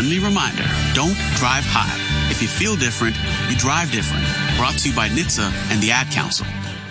friendly reminder, don't drive high. If you feel different, you drive different. Brought to you by NHTSA and the Ad Council.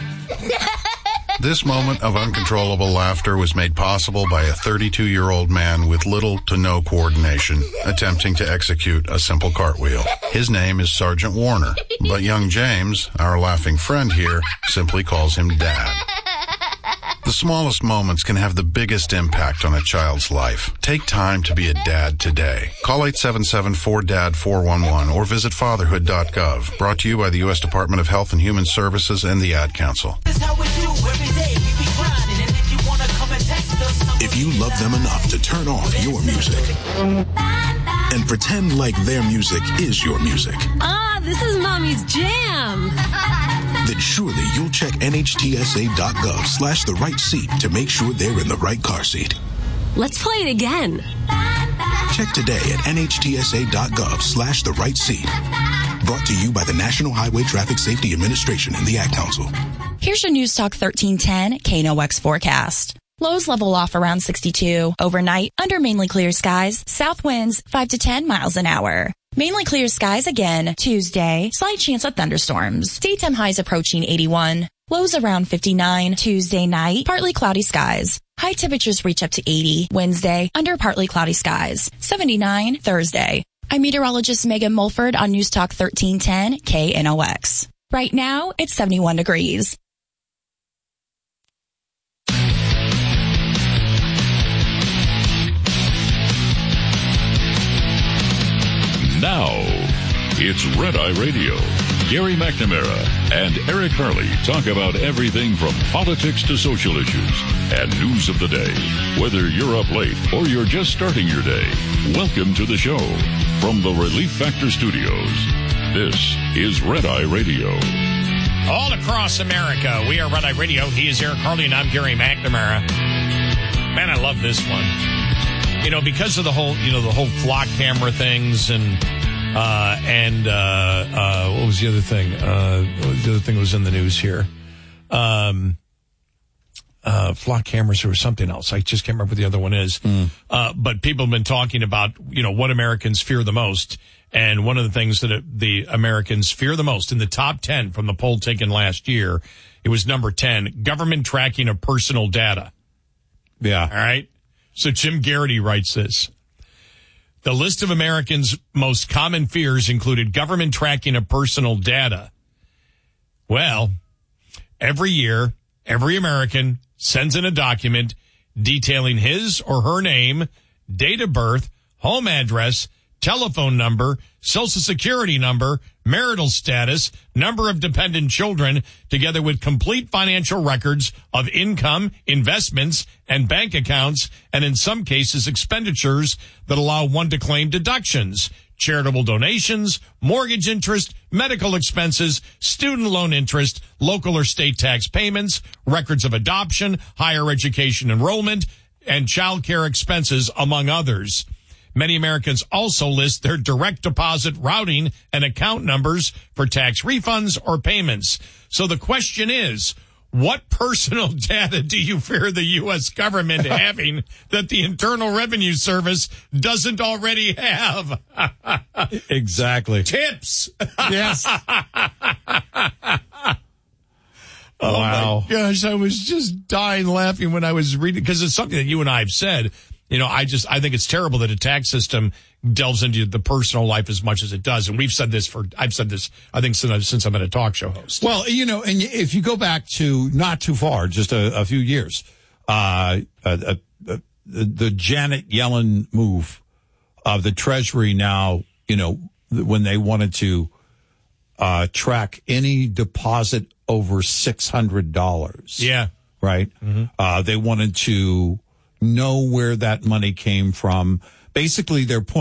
This moment of uncontrollable laughter was made possible by a 32-year-old man with little to no coordination attempting to execute a simple cartwheel. His name is Sergeant Warner, but young James, our laughing friend here, simply calls him Dad. The smallest moments can have the biggest impact on a child's life. Take time to be a dad today. Call 877-4DAD-411 or visit fatherhood.gov. Brought to you by the U.S. Department of Health and Human Services and the Ad Council. If you love them enough to turn off your music and pretend like their music is your music. This is Mommy's jam. Then surely you'll check NHTSA.gov/the right seat to make sure they're in the right car seat. Let's play it again. Check today at NHTSA.gov/the right seat. Brought to you by the National Highway Traffic Safety Administration and the Ad Council. Here's your News Talk 1310 KNOX forecast. Lows level off around 62. Overnight, under mainly clear skies, south winds 5 to 10 miles an hour. Mainly clear skies again Tuesday. Slight chance of thunderstorms. Daytime highs approaching 81. Lows around 59. Tuesday night, partly cloudy skies. High temperatures reach up to 80. Wednesday, under partly cloudy skies. 79 Thursday. I'm meteorologist Megan Mulford on News Talk 1310 KNOX. Right now, it's 71 degrees. Now, it's Red Eye Radio. Gary McNamara and Eric Harley talk about everything from politics to social issues and news of the day. Whether you're up late or you're just starting your day, welcome to the show. From the Relief Factor Studios, this is Red Eye Radio. All across America, we are Red Eye Radio. He is Eric Harley and I'm Gary McNamara. Man, I love this one. You know, because of the whole flock camera things and what was the other thing? The other thing was in the news here. Flock cameras or something else. I just can't remember what the other one is. But people have been talking about, what Americans fear the most. And one of the things that the Americans fear the most in the top 10 from the poll taken last year, it was number 10, government tracking of personal data. Yeah. All right. So Jim Garrity writes this. The list of Americans' most common fears included government tracking of personal data. Well, every year, every American sends in a document detailing his or her name, date of birth, home address, telephone number, social security number, marital status, number of dependent children, together with complete financial records of income, investments, and bank accounts, and in some cases expenditures that allow one to claim deductions, charitable donations, mortgage interest, medical expenses, student loan interest, local or state tax payments, records of adoption, higher education enrollment, and child care expenses, among others. Many Americans also list their direct deposit routing and account numbers for tax refunds or payments. So the question is, what personal data do you fear the U.S. government having that the Internal Revenue Service doesn't already have? Exactly. Tips. Yes. Oh, wow. my gosh, I was just dying laughing when I was reading, because it's something that you and I have said. I think it's terrible that a tax system delves into the personal life as much as it does. And I've said this, I think, since I've been a talk show host. Well, and if you go back to not too far, just a few years, the Janet Yellen move of the Treasury now, when they wanted to track any deposit over $600. Yeah. Right? Mm-hmm. They wanted to know where that money came from. Basically, their point